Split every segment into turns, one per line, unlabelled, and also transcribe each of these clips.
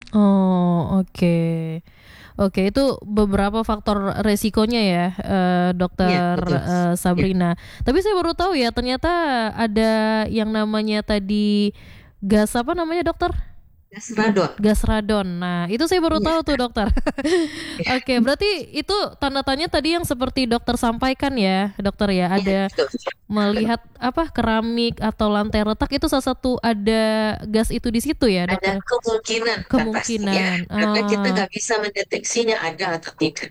Oh, oke. Oke, itu beberapa faktor resikonya ya,
Iya,
Dokter
betul. Ya,
Sabrina. Tapi saya baru tahu ya, ternyata ada yang namanya tadi gas apa namanya, Dokter?
gas radon.
Gas radon. Nah, itu saya baru
Iya,
tahu tuh, Dokter. Oke, berarti itu tanda tanya tadi yang seperti dokter sampaikan ya, Dokter ya,
iya,
ada
betul.
melihat apa keramik atau lantai retak itu salah satu ada gas itu di situ ya,
Ada
Dokter?
kemungkinan kan pasti ya,
Kemungkinan.
karena kita
Ah,
nggak bisa mendeteksinya ada atau tidak.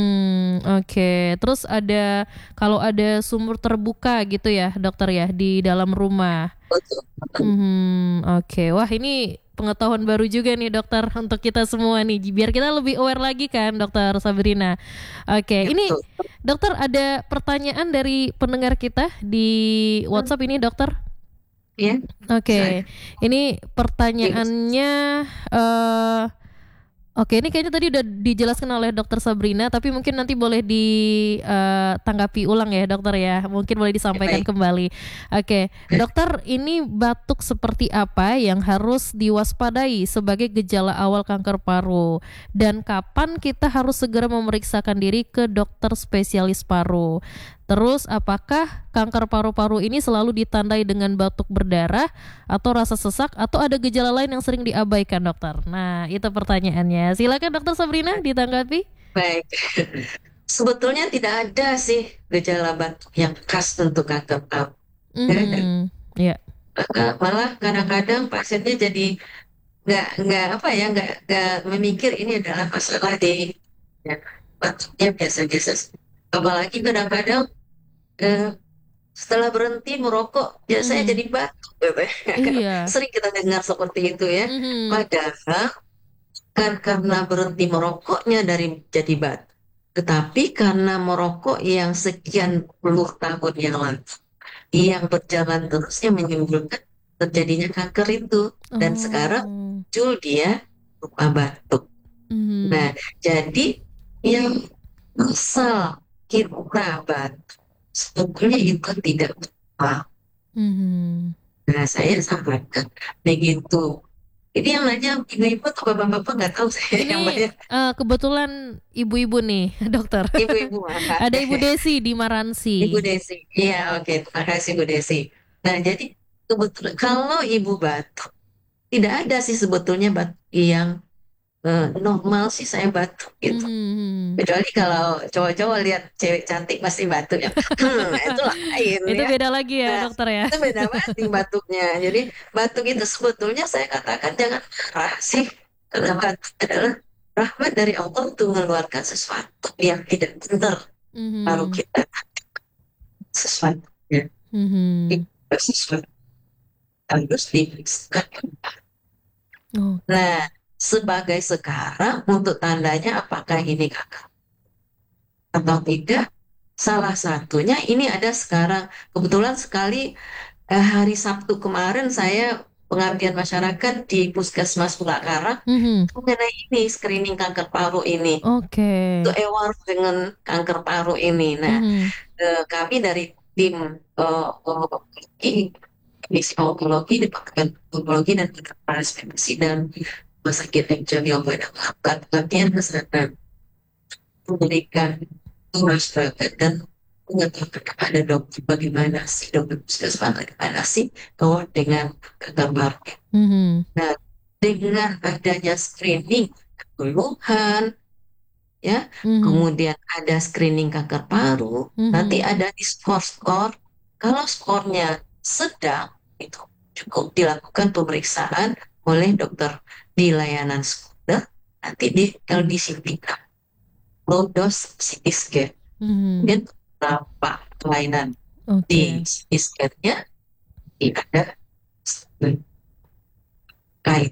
oke. Terus ada kalau ada sumur terbuka gitu ya, Dokter ya, di dalam rumah.
Betul, betul,
Oke. Wah, ini pengetahuan baru juga nih, Dokter, untuk kita semua nih. Biar kita lebih aware lagi kan, Dokter Sabrina. Oke,
ya,
ini
betul.
Dokter ada pertanyaan dari pendengar kita di WhatsApp ini, Dokter.
Ya,
Oke,
saya.
ini pertanyaannya eh oke, ini kayaknya tadi udah dijelaskan oleh Dokter Sabrina, tapi mungkin nanti boleh ditanggapi ulang ya, Dokter ya. Mungkin boleh
Ya,
disampaikan
baik.
kembali. Oke, Dokter, ini batuk seperti apa yang harus diwaspadai sebagai gejala awal kanker paru? Dan kapan kita harus segera memeriksakan diri ke dokter spesialis paru? Terus, apakah kanker paru-paru ini selalu ditandai dengan batuk berdarah atau rasa sesak atau ada gejala lain yang sering diabaikan, Dokter? Nah, itu pertanyaannya. Silakan Dokter Sabrina ditanggapi.
Baik. Sebetulnya tidak ada sih gejala batuk yang khas untuk kanker paru. Nggak ada.
Mhm. Ya.
Malah kadang-kadang pasiennya jadi nggak apa ya, nggak memikir ini adalah masalah di ya, batuknya biasa-biasa. Apalagi kadang-kadang eh, setelah berhenti merokok biasanya
Mhm.
jadi batuk gitu ya.
Iya.
Sering kita dengar seperti itu ya.
Mhm.
Padahal kan karena berhenti merokoknya dari jadi batuk. Tetapi karena merokok yang sekian puluh tahun yang lalu, yang berjalan terus yang menimbulkan terjadinya kanker itu. Dan sekarang
Oh.
muncul dia berupa batuk.
Mhm.
Nah, jadi yang asal kita batuk, sebetulnya itu tidak apa.
Mhm.
Nah, saya sampaikan begitu. Ini yang nanya ibu-ibu atau bapak-bapak nggak tahu saya yang
Ini
banyak.
kebetulan ibu-ibu nih, Dokter.
Ibu-ibu apa?
Ada Ibu Desi di Maransi.
Ibu Desi. Iya, oke. Terima kasih Bu Desi. Nah, jadi kebetulan kalau ibu batuk, tidak ada sih sebetulnya batuk yang normal sih saya batuk gitu.
Mhm.
Kecuali kalau cowok-cowok lihat cewek cantik pasti batuk ya. Itu lain
Itu
ya.
beda lagi ya,
Nah,
Dokter ya.
itu beda banget nih batuknya. Jadi batuk itu sebetulnya saya katakan jangan marah sih. Karena batuk adalah rahmat dari Allah untuk mengeluarkan sesuatu yang tidak benar. Baru
Mhm.
kita sesuatu ya.
Mhm.
Itu sesuatu harus diperiksa.
Oke.
Nah, sebagai sekarang untuk tandanya apakah ini kakak atau tidak, salah satunya ini ada sekarang. Kebetulan sekali hari Sabtu kemarin saya pengabdian masyarakat di Puskesmas Purwakarta
Mhm.
mengenai ini screening kanker paru ini.
Oke.
Itu aware dengan kanker paru ini. Nah,
Mhm.
kami dari tim onkologi, teknisi onkologi, Departemen Onkologi dan Transplantasi dan Rumah Sakit Jamil melakukan pelatihan kesehatan, memberikan masyarakat dan mengatakan kepada dokter bagaimana sih dokter puskesmas bagaimana sih bahwa dengan kanker paru.
Mhm.
Nah, dengan adanya screening keluhan, ya,
Mhm.
kemudian ada screening kanker paru, nanti
Mhm.
ada di skor-skor. Kalau skornya sedang, itu cukup dilakukan pemeriksaan oleh dokter di layanan skuter, nanti di LDC pickup, low dose CT scan.
Mhm.
Kemudian berapa kelainan di
Oke.
CT scan-nya, ada kait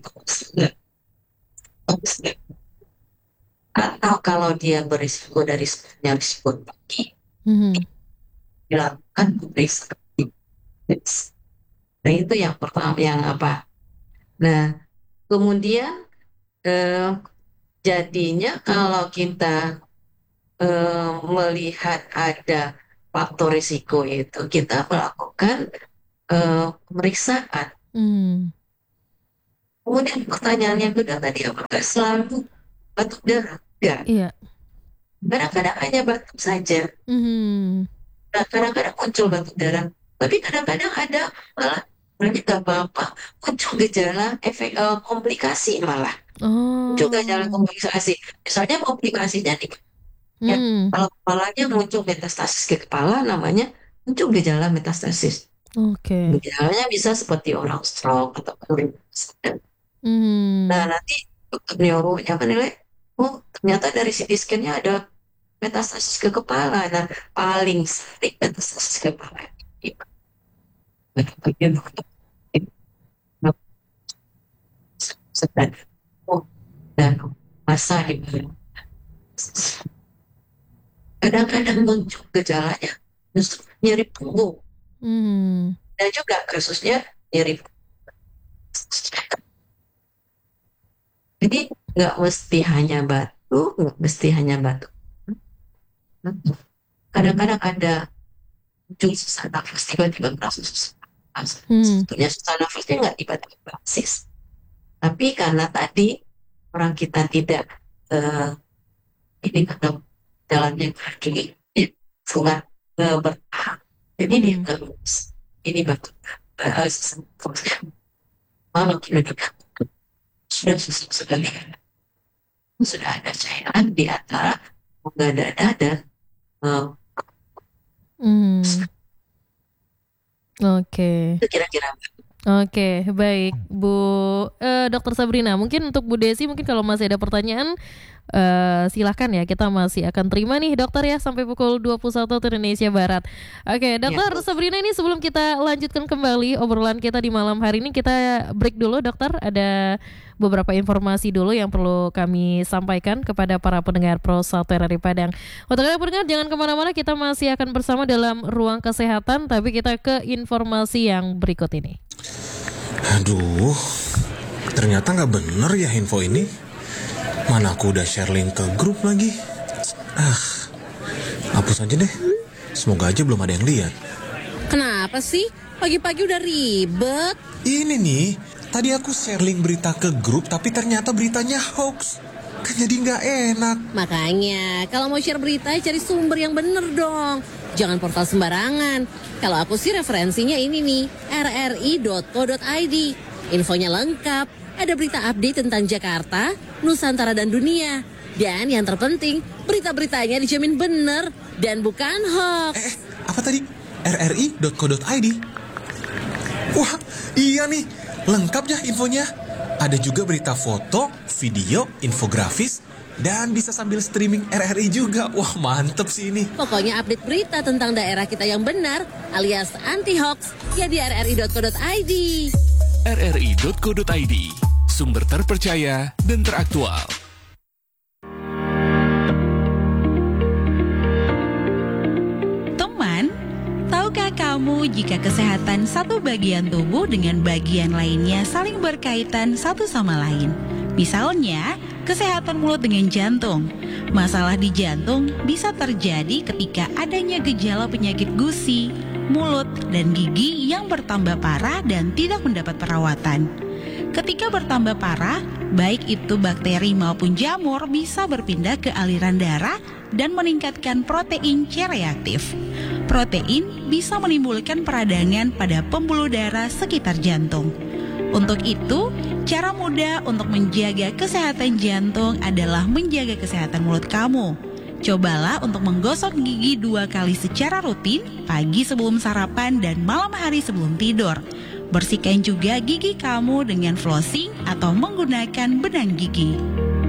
atau kalau dia berisiko dari risiko tinggi,
Mhm.
dilakukan pemeriksaan. Nah, itu yang pertama, yang apa? Nah, kemudian eh, jadinya kalau kita melihat ada faktor risiko itu, kita melakukan pemeriksaan.
Mhm.
Kemudian pertanyaan yang kedua tadi, apakah selalu batuk darah? Enggak.
Iya.
Kadang-kadang hanya batuk saja.
Mhm.
Nah, kadang-kadang muncul batuk darah. Tapi kadang-kadang ada malah orangnya nggak apa-apa. Muncul gejala efek komplikasi malah. Muncul gejala
Oh.
komplikasi. Misalnya komplikasinya nih, ya,
Hmm.
kalau kepalanya muncul metastasis ke kepala, namanya muncul gejala metastasis.
Oke.
Gejalanya bisa seperti orang stroke atau nah,
Hmm.
nanti dokter neurologi menilai, oh ternyata dari CT scan-nya ada metastasis ke kepala. Nah, paling sering metastasis ke kepala. Bagian sedang, oh, dan masa di kadang-kadang muncul gejalanya justru nyeri punggung
Hmm.
dan juga kasusnya nyeri. Jadi nggak mesti hanya batuk, nggak mesti hanya batuk. Kadang-kadang ada muncul susah nafas tiba-tiba merasa susah nafas.
Hmm.
Sebetulnya susah nafasnya nggak tiba-tiba sis, tapi karena tadi orang kita tidak ini kata jalannya kaki sungai bertahap, jadi dia
Hmm.
terus ini batuk malam sudah susah sekali, sudah ada cairan di antara rongga dada dan eh,
Hmm. Oke.
itu kira-kira.
Oke, baik, Bu Dokter Sabrina. Mungkin untuk Bu Desi, mungkin kalau masih ada pertanyaan, silahkan ya. Kita masih akan terima nih, dokter ya, sampai pukul 21 waktu Indonesia Barat. Oke,
Ya,
Dokter Sabrina, ini sebelum kita lanjutkan kembali obrolan kita di malam hari ini, kita break dulu, dokter. Ada beberapa informasi dulu yang perlu kami sampaikan kepada para pendengar Pro 1 RRI Padang. Untuk kalian pendengar, jangan kemana-mana, kita masih akan bersama dalam Ruang Kesehatan, tapi kita ke informasi yang berikut ini.
Aduh, ternyata nggak bener ya info ini. Mana aku udah share link ke grup lagi. Hapus aja deh. Semoga aja belum ada yang lihat.
Kenapa sih? Pagi-pagi udah ribet.
Ini nih, tadi aku share link berita ke grup tapi ternyata beritanya hoax. Kan jadi nggak enak.
Makanya, kalau mau share berita, cari sumber yang bener dong. Jangan portal sembarangan. Kalau aku sih referensinya ini nih, rri.co.id. Infonya lengkap, ada berita update tentang Jakarta, Nusantara dan dunia. Dan yang terpenting, berita-beritanya dijamin bener dan bukan hoax.
Apa tadi? rri.co.id. Wah, iya nih. Lengkap ya infonya. Ada juga berita foto, video, infografis, dan bisa sambil streaming RRI juga. Wah, mantep sih ini.
Pokoknya update berita tentang daerah kita yang benar alias anti-hoax ya di rri.co.id.
rri.co.id, sumber terpercaya dan teraktual.
Teman, tahukah kamu jika kesehatan satu bagian tubuh dengan bagian lainnya saling berkaitan satu sama lain? Misalnya, kesehatan mulut dengan jantung. Masalah di jantung bisa terjadi ketika adanya gejala penyakit gusi, mulut, dan gigi yang bertambah parah dan tidak mendapat perawatan. Ketika bertambah parah, baik itu bakteri maupun jamur bisa berpindah ke aliran darah dan meningkatkan protein C reaktif. Protein bisa menimbulkan peradangan pada pembuluh darah sekitar jantung. Untuk itu, cara mudah untuk menjaga kesehatan jantung adalah menjaga kesehatan mulut kamu. Cobalah untuk menggosok gigi 2 kali secara rutin, pagi sebelum sarapan dan malam hari sebelum tidur. Bersihkan juga gigi kamu dengan flossing atau menggunakan benang gigi.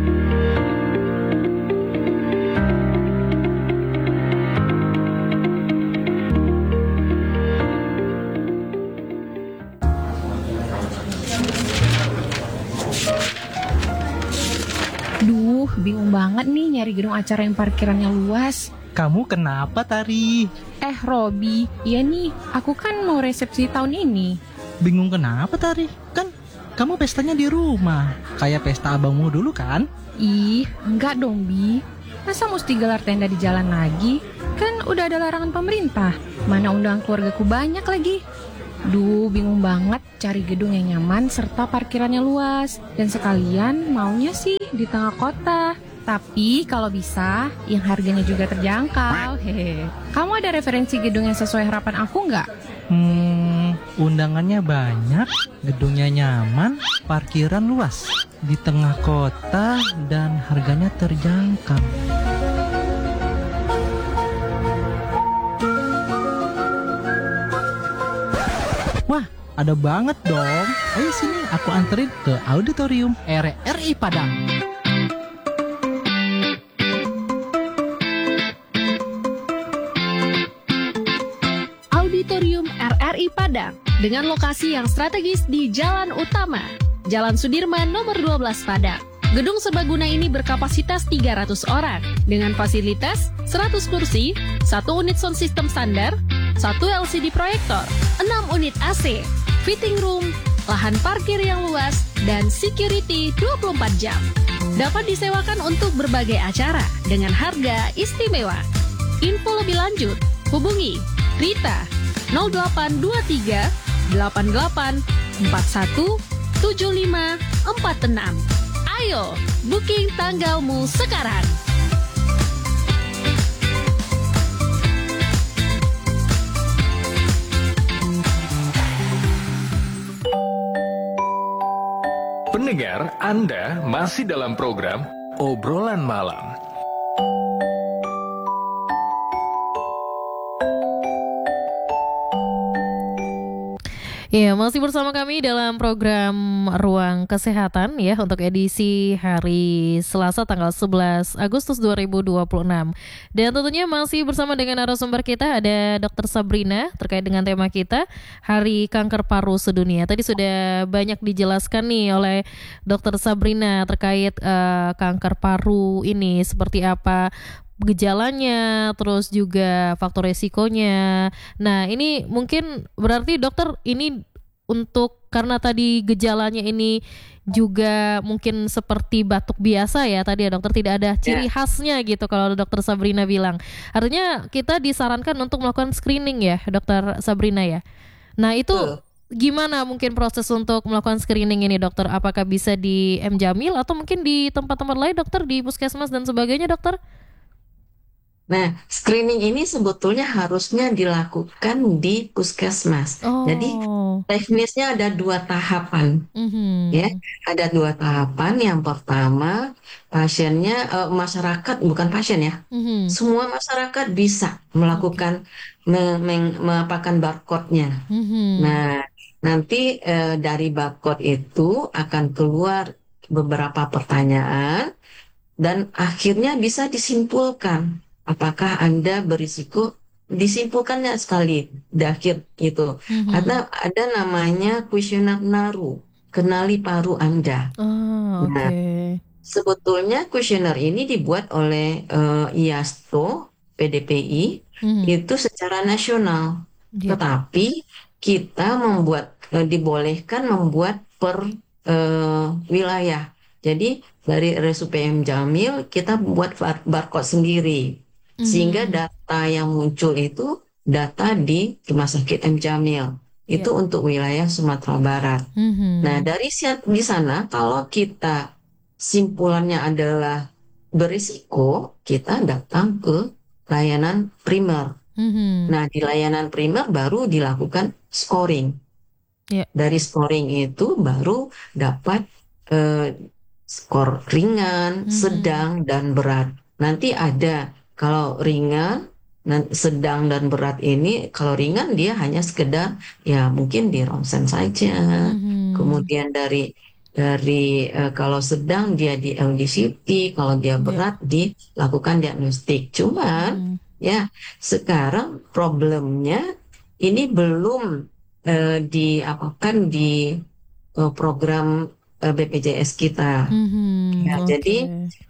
Duh, bingung banget nih nyari gedung acara yang parkirannya luas.
Kamu kenapa, Tari?
Robi, iya nih, aku kan mau resepsi tahun ini.
Bingung kenapa, Tari? Kan kamu pestanya di rumah, kayak pesta abangmu dulu kan?
Ih, enggak dong, Bi. Masa mesti gelar tenda di jalan lagi? Kan udah ada larangan pemerintah. Mana undangan keluargaku banyak lagi. Bingung banget cari gedung yang nyaman serta parkirannya luas. Dan sekalian maunya sih di tengah kota. Tapi kalau bisa, yang harganya juga terjangkau. Hehe. Kamu ada referensi gedung yang sesuai harapan aku nggak?
Undangannya banyak, gedungnya nyaman, parkiran luas, di tengah kota, dan harganya terjangkau. Wah, ada banget dong. Ayo sini, aku anterin ke auditorium RRI Padang.
Auditorium RRI Padang dengan lokasi yang strategis di Jalan Utama, Jalan Sudirman nomor 12 Padang. Gedung serbaguna ini berkapasitas 300 orang dengan fasilitas 100 kursi, 1 unit sound system standar, 1 LCD proyektor, 6 unit AC, fitting room, lahan parkir yang luas, dan security 24 jam. Dapat disewakan untuk berbagai acara dengan harga istimewa. Info lebih lanjut, hubungi Rita 0823 88 41 7546. Ayo, booking tanggalmu sekarang.
Pendengar, Anda masih dalam program Obrolan Malam.
Ya, masih bersama kami dalam program Ruang Kesehatan ya untuk edisi hari Selasa tanggal 11 Agustus 2026. Dan tentunya masih bersama dengan narasumber kita ada Dr. Sabrina terkait dengan tema kita Hari Kanker Paru Sedunia. Tadi sudah banyak dijelaskan nih oleh Dr. Sabrina terkait kanker paru ini seperti apa gejalanya, terus juga faktor resikonya. Nah, ini mungkin berarti dokter ini untuk karena tadi gejalanya ini juga mungkin seperti batuk biasa ya tadi ya dokter, tidak ada ciri khasnya gitu kalau dokter Sabrina bilang. Artinya kita disarankan untuk melakukan screening ya dokter Sabrina ya. Nah, itu gimana mungkin proses untuk melakukan screening ini dokter? Apakah bisa di M Jamil atau mungkin di tempat-tempat lain dokter, di puskesmas dan sebagainya dokter?
Nah, screening ini sebetulnya harusnya dilakukan di puskesmas. Jadi teknisnya ada 2 tahapan, ya. Ada 2 tahapan. Yang pertama, pasiennya masyarakat, bukan pasien ya. Semua masyarakat bisa melakukan mengapakan barcode-nya. Nah, nanti dari barcode itu akan keluar beberapa pertanyaan dan akhirnya bisa disimpulkan apakah Anda berisiko, disimpulkannya sekali di akhir itu. Karena ada namanya kuesioner NARU, kenali paru Anda. Nah, sebetulnya kuesioner ini dibuat oleh IASTO, PDPI, itu secara nasional. Tetapi kita dibolehkan membuat per wilayah. Jadi dari RSUPM Jamil kita buat barcode sendiri. Sehingga data yang muncul itu data di Rumah Sakit M Jamil. Itu untuk wilayah Sumatera Barat. Nah, di sana kalau kita simpulannya adalah berisiko, kita datang ke layanan primer. Nah, di layanan primer baru dilakukan scoring. Dari scoring itu baru dapat skor ringan, sedang, dan berat. Nanti ada kalau ringan, sedang, dan berat ini, kalau ringan dia hanya sekedar ya mungkin di ronsen saja. Kemudian dari kalau sedang dia di LDCT, kalau dia berat dilakukan diagnostik. Cuman ya sekarang problemnya ini belum diapakan di program BPJS kita. Jadi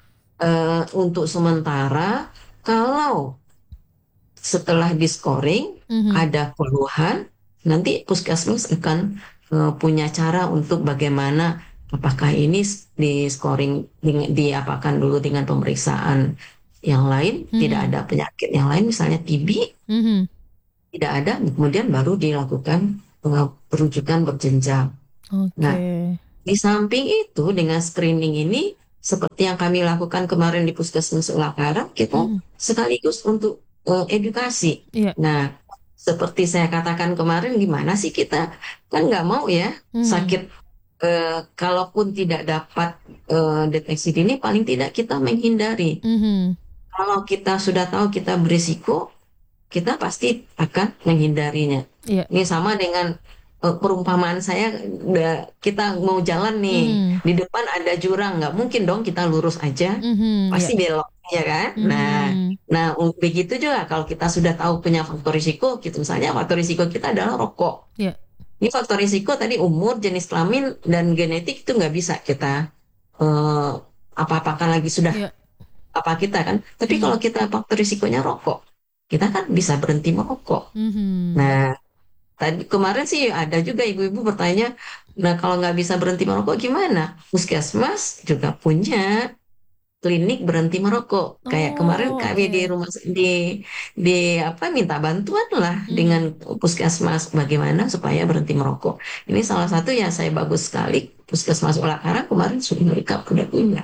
untuk sementara kalau setelah di scoring ada keluhan, nanti puskesmas akan punya cara untuk bagaimana apakah ini di scoring diapakan dulu dengan pemeriksaan yang lain, tidak ada penyakit yang lain misalnya TB, tidak ada, kemudian baru dilakukan perujukan berjenjang.
Oke.
Nah, di samping itu dengan screening ini seperti yang kami lakukan kemarin di Puskesmas Ulakara, kita sekaligus untuk edukasi.
Iya.
Nah, seperti saya katakan kemarin, gimana sih kita kan nggak mau ya sakit, kalaupun tidak dapat deteksi dini, paling tidak kita menghindari. Kalau kita sudah tahu kita berisiko, kita pasti akan menghindarinya.
Iya.
Ini sama dengan perumpamaan saya, kita mau jalan nih, di depan ada jurang, nggak mungkin dong kita lurus aja, pasti belok, ya kan? Nah, begitu juga kalau kita sudah tahu punya faktor risiko, gitu misalnya faktor risiko kita adalah rokok.
Iya.
Ini faktor risiko tadi umur, jenis kelamin, dan genetik itu nggak bisa kita apa-apakan lagi sudah apa kita kan. Tapi kalau kita faktor risikonya rokok, kita kan bisa berhenti merokok. Nah, tadi kemarin sih ada juga ibu-ibu bertanya, nah kalau nggak bisa berhenti merokok gimana? Puskesmas juga punya klinik berhenti merokok. Kayak kemarin kami di rumah di apa minta bantuan lah dengan Puskesmas bagaimana supaya berhenti merokok. Ini salah satu yang saya bagus sekali, Puskesmas Ulakara kemarin sudah mereka udah punya.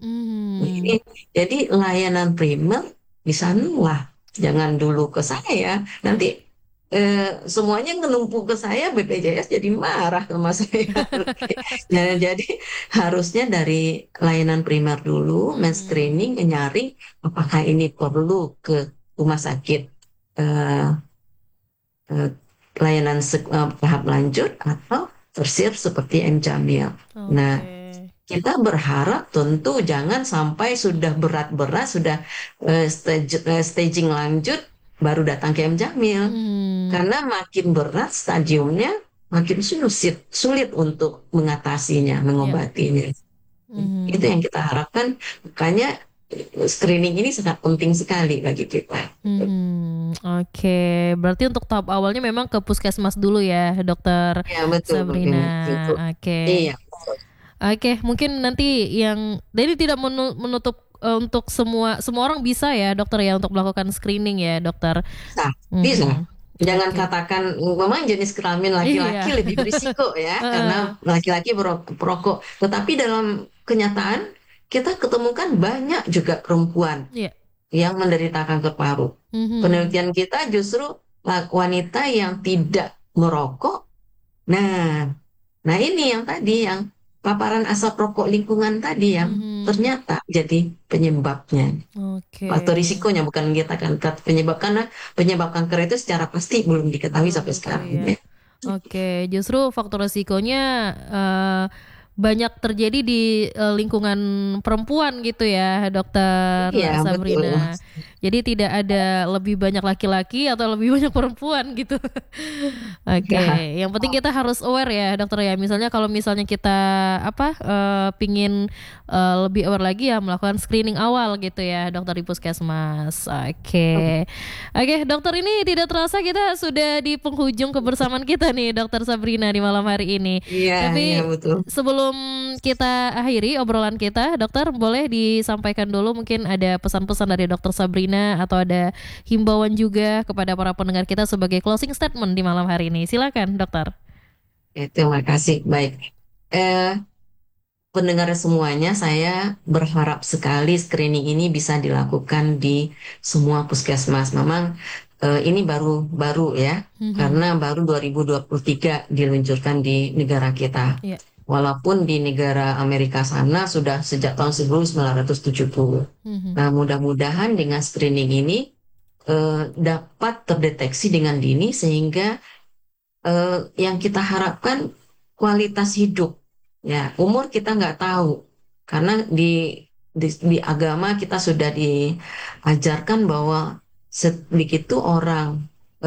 Jadi layanan primer di sana lah, jangan dulu ke saya, nanti semuanya ngenumpuk ke saya, BPJS jadi marah sama saya. Nah, jadi harusnya dari layanan primer dulu, men-screening, menyaring apakah ini perlu ke rumah sakit layanan tahap lanjut atau tersir seperti M. Jamil. Nah, kita berharap tentu jangan sampai sudah berat-berat, sudah staging lanjut, baru datang ke M. Jamil. Karena makin berat stadiumnya, makin sulit untuk mengatasinya, mengobatinya. Itu yang kita harapkan. Makanya screening ini sangat penting sekali bagi kita.
Oke, berarti untuk tahap awalnya memang ke Puskesmas dulu ya, Dokter Sabrina. Oke.
Iya.
Oke, mungkin nanti yang jadi tidak menutup untuk semua orang bisa ya, dokter ya, untuk melakukan screening ya, dokter.
Bisa. Jangan katakan memang jenis kelamin laki-laki lebih berisiko ya, karena laki-laki perokok. Tetapi dalam kenyataan kita ketemukan banyak juga perempuan yang menderita kanker paru. Penelitian kita justru wanita yang tidak merokok. Nah ini yang tadi yang paparan asap rokok lingkungan tadi yang ternyata jadi penyebabnya. Faktor risikonya, bukan kita kan penyebab, karena penyebab kanker itu secara pasti belum diketahui sampai sekarang.
Oke, justru faktor risikonya banyak terjadi di lingkungan perempuan gitu ya, Dokter Sabrina. Betul. Jadi tidak ada lebih banyak laki-laki atau lebih banyak perempuan gitu. Oke. Yang penting kita harus aware ya, dokter ya. Misalnya kalau misalnya kita pingin lebih aware lagi ya, melakukan screening awal gitu ya, dokter di Puskesmas. Oke, dokter, ini tidak terasa kita sudah di penghujung kebersamaan kita nih, Dokter Sabrina, di malam hari ini. Tapi
betul.
Sebelum kita akhiri obrolan kita, dokter, boleh disampaikan dulu mungkin ada pesan-pesan dari Dokter Sabrina atau ada himbauan juga kepada para pendengar kita sebagai closing statement di malam hari ini. Silakan, dokter.
Terima kasih. Baik, pendengar semuanya, saya berharap sekali screening ini bisa dilakukan di semua puskesmas. Memang ini baru ya, karena baru 2023 diluncurkan di negara kita. Walaupun di negara Amerika sana sudah sejak tahun 1970. Nah, mudah-mudahan dengan screening ini dapat terdeteksi dengan dini, sehingga yang kita harapkan kualitas hidup. Ya, umur kita nggak tahu, karena di agama kita sudah diajarkan bahwa begitu orang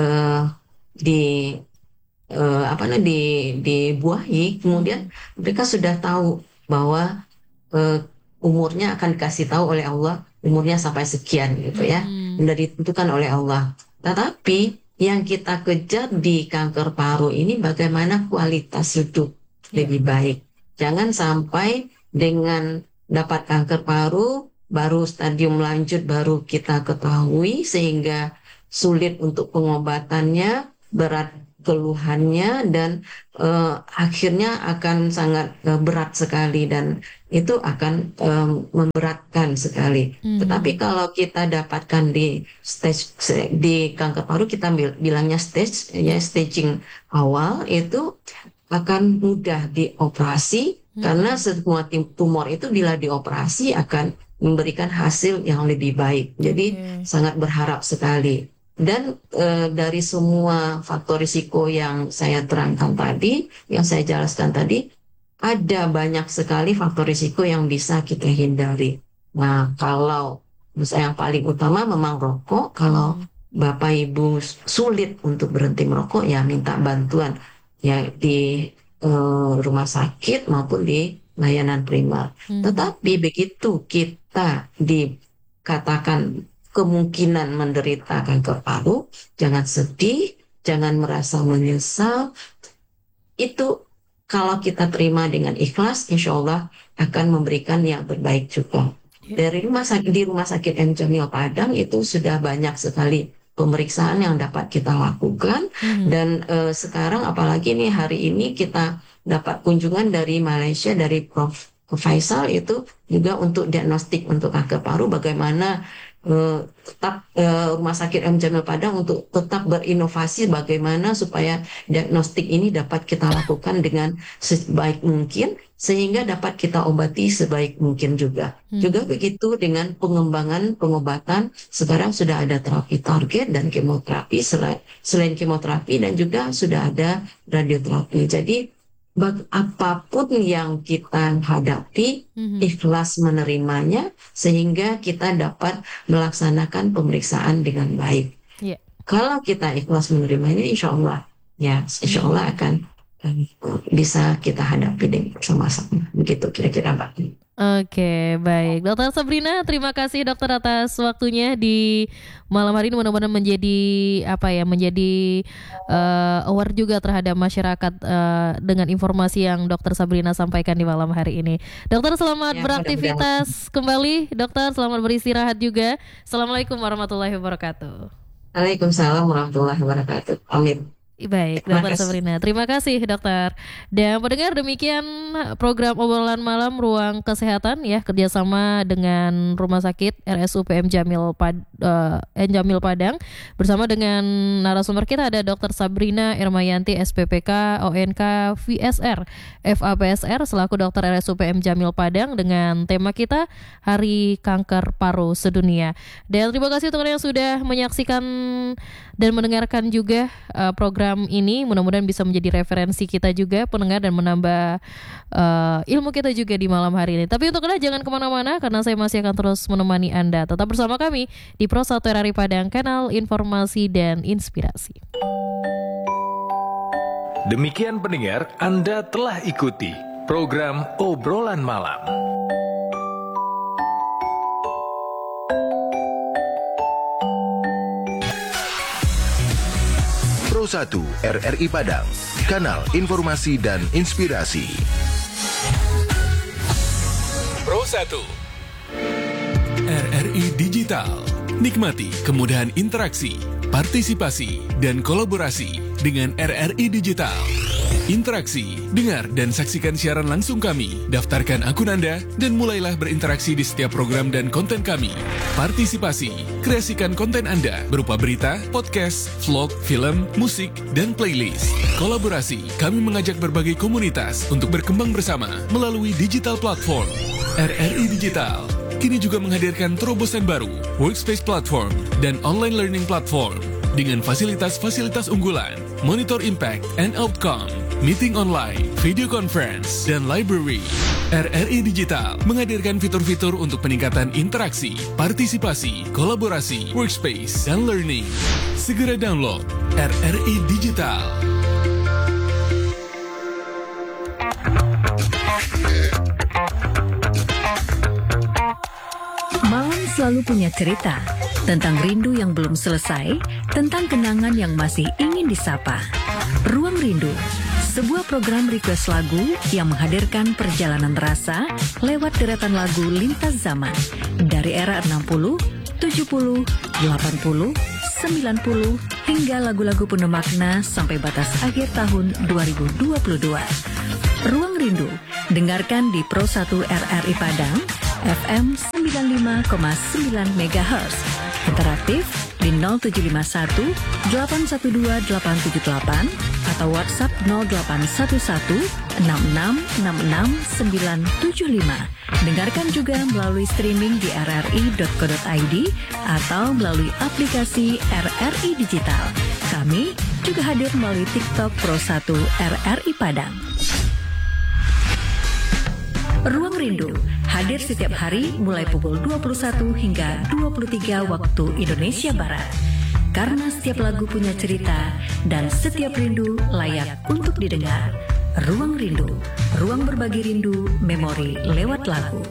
dibuahi, kemudian mereka sudah tahu bahwa umurnya akan dikasih tahu oleh Allah, umurnya sampai sekian gitu ya, sudah ditentukan oleh Allah. Tetapi yang kita kejar di kanker paru ini bagaimana kualitas hidup lebih baik. Jangan sampai dengan dapat kanker paru baru stadium lanjut baru kita ketahui, sehingga sulit untuk pengobatannya, berat keluhannya dan akhirnya akan sangat berat sekali dan itu akan memberatkan sekali. Tetapi kalau kita dapatkan di kanker paru, kita bilangnya staging awal, itu akan mudah dioperasi karena semua tumor itu bila dioperasi akan memberikan hasil yang lebih baik. Jadi sangat berharap sekali. Dan dari semua faktor risiko yang saya terangkan tadi, yang saya jelaskan tadi, ada banyak sekali faktor risiko yang bisa kita hindari. Nah, kalau misalnya yang paling utama memang rokok, kalau Bapak Ibu sulit untuk berhenti merokok, ya minta bantuan ya di rumah sakit maupun di layanan primer. Tetapi begitu kita dikatakan kemungkinan menderita kanker paru, jangan sedih, jangan merasa menyesal. Itu kalau kita terima dengan ikhlas, insya Allah akan memberikan yang terbaik juga. Di rumah sakit M. Jamil Padang itu sudah banyak sekali pemeriksaan yang dapat kita lakukan. Dan sekarang apalagi nih hari ini kita dapat kunjungan dari Malaysia, dari Prof. Faisal, itu juga untuk diagnostik untuk kanker paru, bagaimana tetap Rumah Sakit M. Jamil Padang untuk tetap berinovasi bagaimana supaya diagnostik ini dapat kita lakukan dengan sebaik mungkin sehingga dapat kita obati sebaik mungkin juga. Juga begitu dengan pengembangan pengobatan, sekarang sudah ada terapi target dan kemoterapi, selain kemoterapi dan juga sudah ada radioterapi. Jadi apapun yang kita hadapi, ikhlas menerimanya sehingga kita dapat melaksanakan pemeriksaan dengan baik. Kalau kita ikhlas menerimanya, insya Allah akan bisa kita hadapi dengan bersama-sama. Begitu kira-kira Mbak.
Oke, baik. Dokter Sabrina, terima kasih dokter atas waktunya di malam hari ini. Mudah-mudahan menjadi aware juga terhadap masyarakat dengan informasi yang dokter Sabrina sampaikan di malam hari ini. Dokter, selamat beraktivitas kembali. Dokter, selamat beristirahat juga. Assalamualaikum warahmatullahi wabarakatuh.
Waalaikumsalam warahmatullahi wabarakatuh. Amin.
Baik, Dokter Sabrina. Terima kasih, Dokter. Dan pendengar, demikian program obrolan malam Ruang Kesehatan ya, kerjasama dengan Rumah Sakit RSUP M. Jamil Padang. Bersama dengan narasumber kita ada Dokter Sabrina Irmayanti, SPPK, ONK, VSR, FAPSR, selaku Dokter RSUP M. Jamil Padang, dengan tema kita Hari Kanker Paru Sedunia. Dan terima kasih untuk yang sudah menyaksikan dan mendengarkan juga program ini. Mudah-mudahan bisa menjadi referensi kita juga pendengar dan menambah ilmu kita juga di malam hari ini. Tapi untuk Anda jangan kemana-mana karena saya masih akan terus menemani Anda. Tetap bersama kami di Pro 1 RRI Padang, kanal informasi dan inspirasi.
Demikian pendengar, Anda telah ikuti program Obrolan Malam.
Pro 1 RRI Padang, kanal informasi dan inspirasi.
Pro 1
RRI Digital. Nikmati kemudahan interaksi, partisipasi, dan kolaborasi dengan RRI Digital. Interaksi, dengar dan saksikan siaran langsung kami, daftarkan akun Anda, dan mulailah berinteraksi di setiap program dan konten kami. Partisipasi, kreasikan konten Anda berupa berita, podcast, vlog, film, musik, dan playlist. Kolaborasi, kami mengajak berbagai komunitas untuk berkembang bersama melalui digital platform. RRI Digital kini juga menghadirkan terobosan baru, workspace platform, dan online learning platform dengan fasilitas-fasilitas unggulan, monitor impact and outcome, meeting online, video conference, dan library. RRI Digital menghadirkan fitur-fitur untuk peningkatan interaksi, partisipasi, kolaborasi, workspace, dan learning. Segera download RRI Digital.
Malam selalu punya cerita tentang rindu yang belum selesai, tentang kenangan yang masih ingin disapa. Ruang Rindu, sebuah program request lagu yang menghadirkan perjalanan rasa lewat deretan lagu lintas zaman dari era 60, 70, 80, 90 hingga lagu-lagu penuh makna sampai batas akhir tahun 2022. Ruang Rindu, dengarkan di Pro 1 RRI Padang, FM 95,9 MHz. Interaktif di 0751 812 878 atau WhatsApp 0811 6666 975. Dengarkan juga melalui streaming di rri.co.id atau melalui aplikasi RRI Digital. Kami juga hadir melalui TikTok Pro 1 RRI Padang. Ruang Rindu hadir setiap hari mulai pukul 21 hingga 23 waktu Indonesia Barat. Karena setiap lagu punya cerita dan setiap rindu layak untuk didengar. Ruang Rindu, ruang berbagi rindu, memori lewat lagu.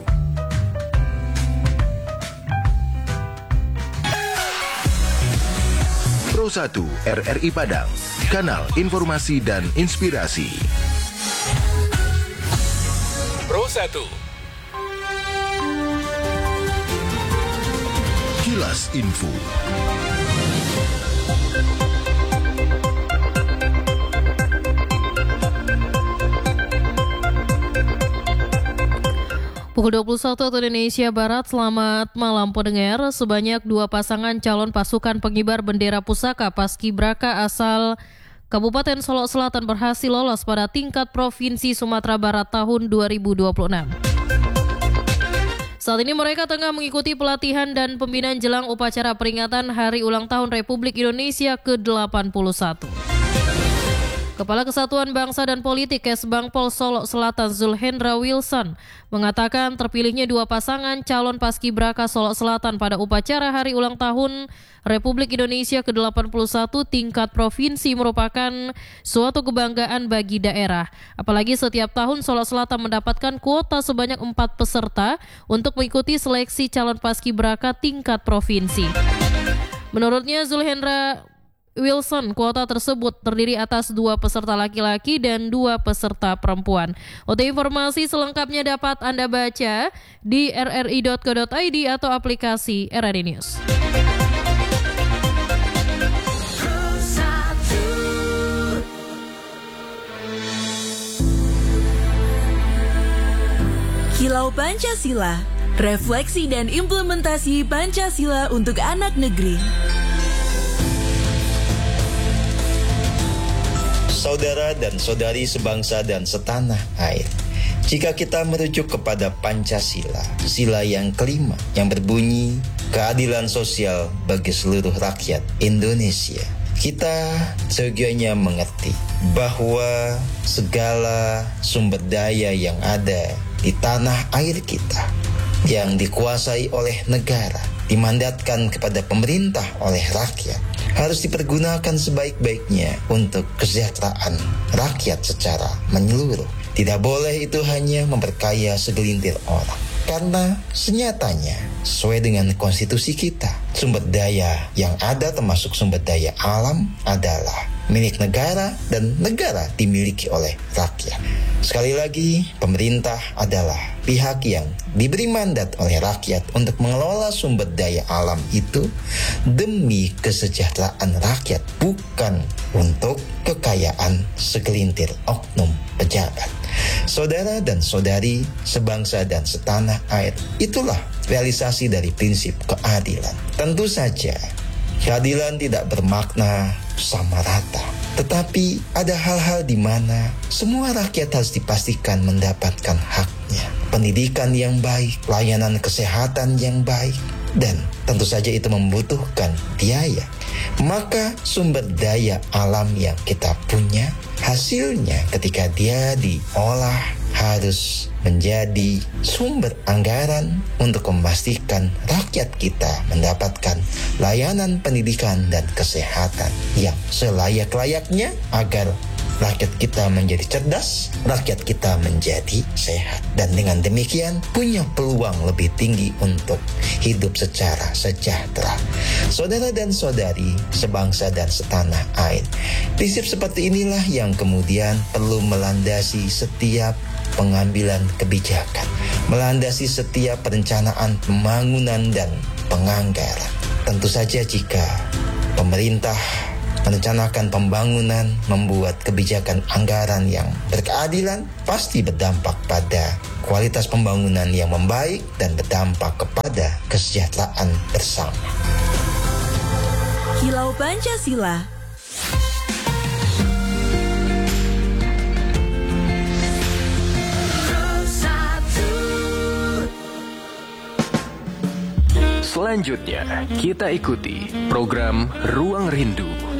Pro 1 RRI Padang, kanal informasi dan inspirasi.
Pro 1.
Kilas Info.
Pukul 21 waktu Indonesia Barat, selamat malam pendengar. Sebanyak 2 pasangan calon pasukan pengibar bendera pusaka Paskibraka asal Kabupaten Solok Selatan berhasil lolos pada tingkat Provinsi Sumatera Barat tahun 2026. Saat ini mereka tengah mengikuti pelatihan dan pembinaan jelang upacara peringatan Hari Ulang Tahun Republik Indonesia ke-81. Kepala Kesatuan Bangsa dan Politik Kesbangpol Solok Selatan Zulhendra Wilson mengatakan terpilihnya 2 pasangan calon Paskibraka Solok Selatan pada upacara Hari Ulang Tahun Republik Indonesia ke-81 tingkat provinsi merupakan suatu kebanggaan bagi daerah. Apalagi setiap tahun Solok Selatan mendapatkan kuota sebanyak 4 peserta untuk mengikuti seleksi calon Paskibraka tingkat provinsi. Menurutnya Zulhendra Wilson, kuota tersebut terdiri atas 2 peserta laki-laki dan 2 peserta perempuan. Untuk informasi selengkapnya dapat Anda baca di rri.co.id atau aplikasi RRI News.
Kilau Pancasila, refleksi dan implementasi Pancasila untuk anak negeri.
Saudara dan saudari sebangsa dan setanah air, jika kita merujuk kepada Pancasila, sila yang kelima yang berbunyi keadilan sosial bagi seluruh rakyat Indonesia, kita seyogianya mengerti bahwa segala sumber daya yang ada di tanah air kita yang dikuasai oleh negara, dimandatkan kepada pemerintah oleh rakyat, harus dipergunakan sebaik-baiknya untuk kesejahteraan rakyat secara menyeluruh. Tidak boleh itu hanya memperkaya segelintir orang. Karena senyatanya, sesuai dengan konstitusi kita, sumber daya yang ada termasuk sumber daya alam adalah milik negara dan negara dimiliki oleh rakyat. Sekali lagi, pemerintah adalah pihak yang diberi mandat oleh rakyat untuk mengelola sumber daya alam itu demi kesejahteraan rakyat, bukan untuk kekayaan segelintir oknum pejabat. Saudara dan saudari sebangsa dan setanah air, itulah realisasi dari prinsip keadilan. Tentu saja, keadilan tidak bermakna sama rata. Tetapi ada hal-hal di mana semua rakyat harus dipastikan mendapatkan haknya. Pendidikan yang baik, layanan kesehatan yang baik, dan tentu saja itu membutuhkan biaya. Maka sumber daya alam yang kita punya, hasilnya ketika dia diolah harus menjadi sumber anggaran untuk memastikan rakyat kita mendapatkan layanan pendidikan dan kesehatan yang selayak-layaknya agar rakyat kita menjadi cerdas, rakyat kita menjadi sehat. Dan dengan demikian punya peluang lebih tinggi untuk hidup secara sejahtera. Saudara dan saudari sebangsa dan setanah air, prinsip seperti inilah yang kemudian perlu melandasi setiap pengambilan kebijakan, melandasi setiap perencanaan pembangunan dan penganggaran. Tentu saja jika Pemerintah merencanakan pembangunan, membuat kebijakan anggaran yang berkeadilan, pasti berdampak pada kualitas pembangunan yang membaik dan berdampak kepada kesejahteraan bersama.
Kilau Pancasila.
Selanjutnya, kita ikuti program Ruang Rindu.